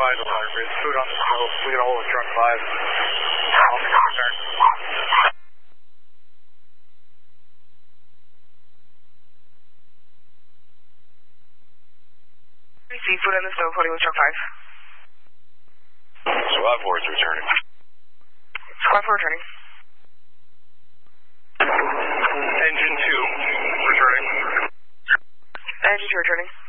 5 to there's food on the stove. We get a hold of truck 5. I'll make a return. Seafood on the stove, holding with truck 5. Squad 4 is returning. Squad 4 returning. Engine 2 returning. Engine 2 returning.